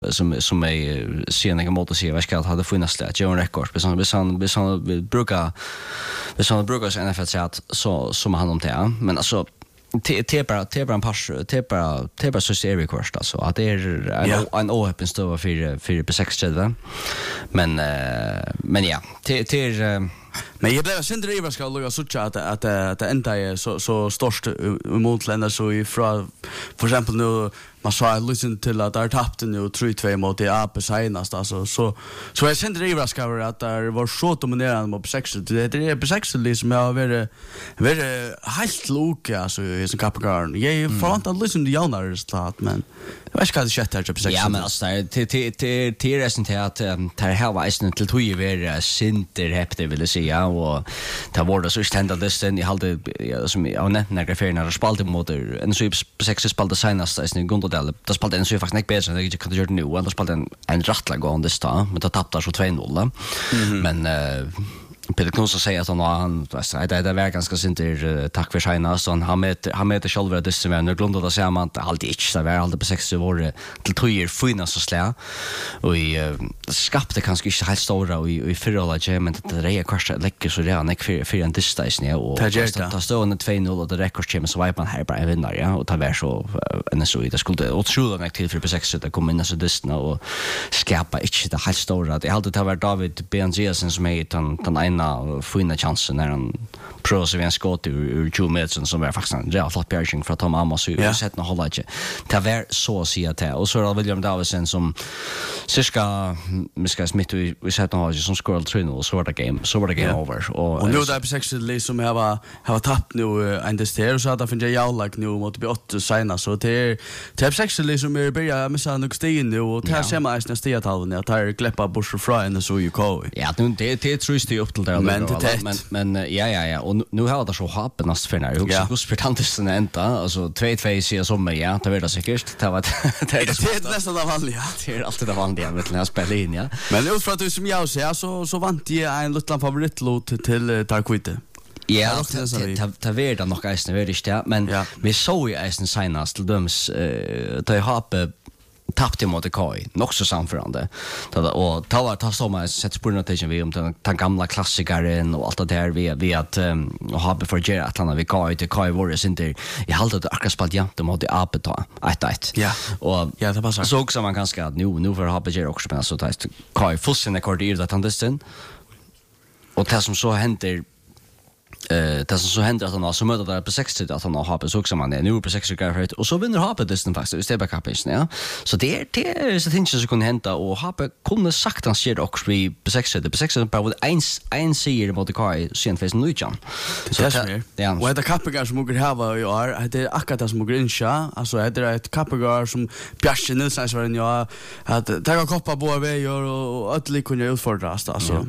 som är sen en mot att se vad ska att hade funnits där John Records vi brukar så NFL säga att så som han om det men alltså det bara en pass det bara så ser vi kvarst alltså att det är en open stova för på 6 men ja det men jag blev sen driva ska lugga så att det ända är så störst mot länder så ifrån för exempel nu man sa listen till att där tappade nu 3-2 mot det AP senast alltså så jag sen driva ska vara att det var så dominerande mot 6 det är på 6 liksom jag var helt loka alltså i som kapgarn jag får inte listen till Jonas stat men jag vet inte vad det sätter på 6 ja men alltså det är resten till att det här var isn't till 2 år sinter häpte vill säga och det var det så ständigt det i halde som jag nämnde när det spaltade mot en så 6 spaltade senast i Gundodal det spaltade en så faktiskt inte bättre än det kan göra nu och det spaltade en rattla gående stad men det tappade så 2-0 men Peter Knudsen säger att han det var ganska sinter tack för signa så han med själva det som är nu glömde det säga man alltid inte så var alltid på 60 år till 2 år fina så slä och skapte kanske inte helt stora och i förhållande men det är kanske läcker så redan för en distans nu och ta stående 2-0 och det räcker med så vipan här bara vinner ja och ta vär så en så det skulle otroligt till för på 60 det kommer in så distans och skapa inte det helt stora det alltid har varit David Benziasen som är den fina chansen när han prövar sig en skott ur 20 meter som är faktiskt en rätt flott pärring för att Tom Amos har sett någon hålla inte. Det var så att säga det. Och så är det William Davison som cirka Miska Smith vi sett någon som scored 3-0 och så var det game over. Och nu där på 6 liksom har tappat nu en dester så att det finns jag like nu mot be 8 senast så det är 6 liksom är börja med så nog steg nu och det ser man nästan steg halvan att här kläppa Bush Fry and så ju go. Ja, det tror jag upp till där men ja och nu har det så happen nästan för när jag också spurtantisten ända alltså 2-2 ser som ja det vet jag säkert det är nästan det vanliga det är alltid det vanliga med att spela in ja men utfrån att du som jag säger så vant jag en liten favoritlåt till Tarquite. Ja, det var det nog eisen väldigt det men vi såg ju eisen senast till döms det har tappade mot KI nog så samförande och ta så man sätter på notation vi om den gamla klassikern och allt det där vi att ha för Gerard Atlanta vi KI till KI Warriors inte i halta det akkurat spalt jämt mot AP ta ett ja och ja det passar så också man ganska nu för ha Gerard också men så att KI fullständigt korrigerat att han det och det som så händer det som så händer att han har så möter där på 60 att han har HP så också man är nu på 60 för och så vinner HP distan faktiskt i stället kapisen ja så det är så things som kunde hända och HP kunde sagt han ser också på 60 bara en serie mot Kai sen finns nu igen så det är och det kapigar som går här i år det är akkurat som går in alltså det är ett kapigar som Bjärse Nilsson så var ja att ta koppa båda vägar och att kunna utfordras alltså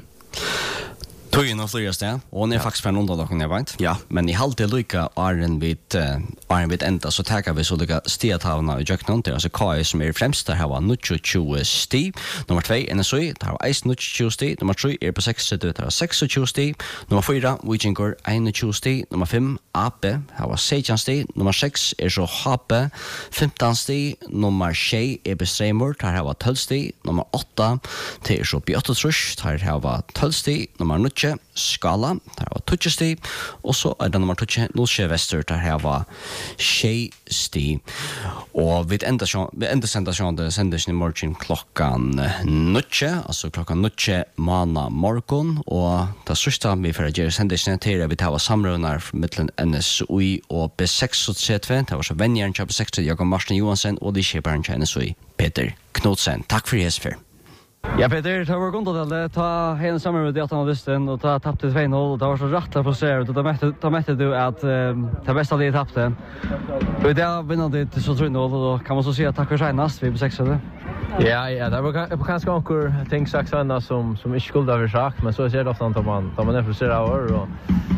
Tog och flygas det och hon är faktiskt från underdagen jag vet. Ja. Men i halvtid lycka Arjen vid ända så tackar vi så lycka stiatavna i Jöknon till alltså KI som är främst där här var 20 sti. Nummer 2 NSI där var Ice 20 sti. Nummer 3 är på 60 det var 26 sti. Nummer 4 Wikinger 21 sti. Nummer 5 AP här var 16 sti. Nummer 6 är så HP 15 sti. Nummer 6 är Bestreimur där här var 12 sti. Nummer 8 det är så Björn Trusch där här var 12 sti. Nummer 9 Skala, där var 20 sti och så är det nummer 20 Nolsjö Väster där här var 6 sti och vid enda sända det sändes i morgon klockan 9 alltså klockan 9 måndag morgon och det sista vi för att göra sändes till vi tar samrådar mellan NSUI och B632 det var så vänjaren på 60 Jakob Martin Johansson och det köparen NSUI Peter Knudsen. Tack för det. Ja, Peter, det var gott att ta hela samrådet i 18 listan och ta tappte 2-0 det var så rätt frustrerad och då mätte du att det bästa det tappte. Och det vinnade det så 3-0 och då kan man så säga tack för senast vi på 6. Ja, det var kanske några ting sagt såna som inte skulle ha sagt men så ser det ofta att man är frustrerad över och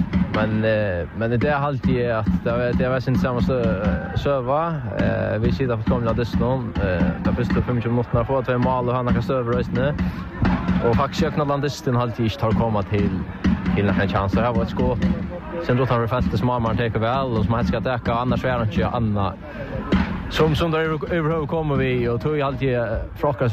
men det är alltid att det var sin samma serva vi sitter på komna dessutom där första 5 minuter på 2 mål och han kan serva resten och faktiskt ökna landisten alltid inte har kommit till en chans här var ett skott sen då tar vi fast det smart man tar väl och som helst ska täcka annars är det inte Anna som där överhuvud kommer vi och tog alltid frocka